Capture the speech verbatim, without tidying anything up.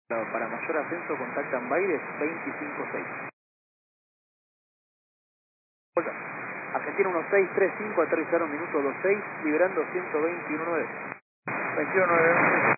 Para mayor ascenso contactan Baires veinticinco seis. Argentina uno seis tres cinco, aterrizaron minuto dos seis, liberando ciento veintiuno nueve. veintiuno nueve.